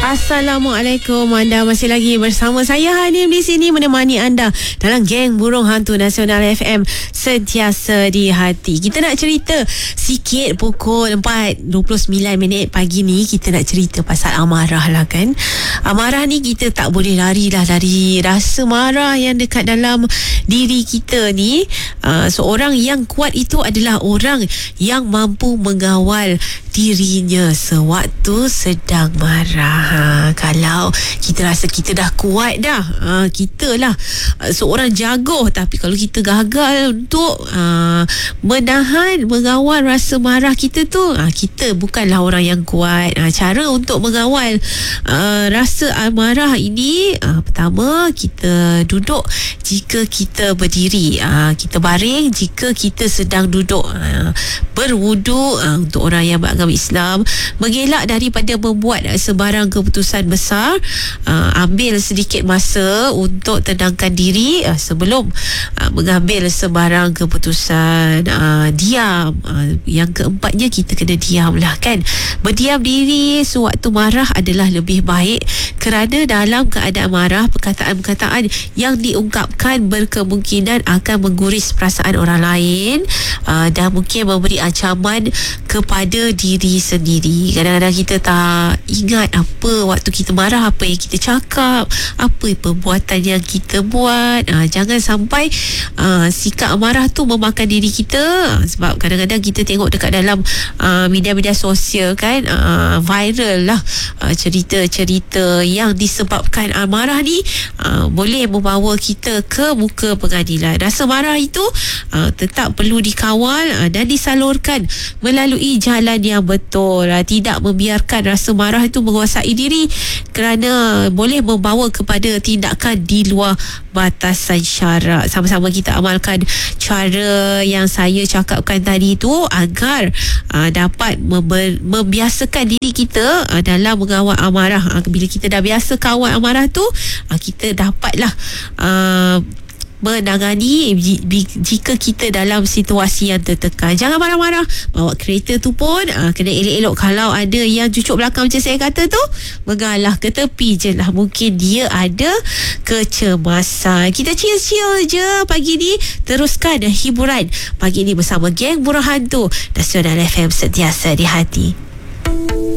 Assalamualaikum. Anda masih lagi bersama saya Hanim di sini menemani anda dalam Geng Burung Hantu Nasional FM, sentiasa di hati. Kita nak cerita sikit pukul 4:29 pagi ni. Kita nak cerita pasal amarah lah kan. Amarah ni kita tak boleh lari lah dari rasa marah yang dekat dalam diri kita ni. Seorang yang kuat itu adalah orang yang mampu mengawal dirinya sewaktu sedang marah. Kalau kita rasa kita dah kuat dah, kita lah seorang jagoh, tapi kalau kita gagal untuk menahan, mengawal rasa marah kita tu, kita bukanlah orang yang kuat. Cara untuk mengawal rasa amarah ini, pertama, kita duduk jika kita berdiri, kita baring jika kita sedang duduk, berwuduk untuk orang yang beragama Islam, mengelak daripada membuat sebarang keputusan besar, ambil sedikit masa untuk tenangkan diri sebelum mengambil sebarang keputusan, diam. Yang keempatnya, kita kena diam lah kan. Berdiam diri sewaktu marah adalah lebih baik, kerana dalam keadaan marah, perkataan-perkataan yang diungkapkan berkemungkinan akan mengguris perasaan orang lain, dan mungkin memberi ancaman kepada diri sendiri. Kadang-kadang kita tak ingat apa waktu kita marah, apa yang kita cakap, apa perbuatan yang kita buat. Jangan sampai sikap amarah tu memakan diri kita. Sebab kadang-kadang kita tengok dekat dalam media-media sosial kan, viral lah cerita-cerita yang disebabkan amarah ni boleh membawa kita ke muka pengadilan. Rasa marah itu tetap perlu dikawal dan disalurkan melalui jalan yang betul. Tidak membiarkan rasa marah itu menguasai diri, kerana boleh membawa kepada tindakan di luar batasan syarak. Sama-sama kita amalkan cara yang saya cakapkan tadi tu, agar dapat membiasakan diri kita dalam mengawal amarah. Bila kita dah biasa kawal amarah tu, kita dapatlah menangani jika kita dalam situasi yang tertekan. Jangan marah-marah. Bawa kereta tu pun kena elok-elok. Kalau ada yang cucuk belakang macam saya kata tu, mengalah ke tepi je lah. Mungkin dia ada kecemasan. Kita chill-chill je pagi ni. Teruskan hiburan pagi ni bersama Geng Burung Hantu Nasional FM, sentiasa di hati.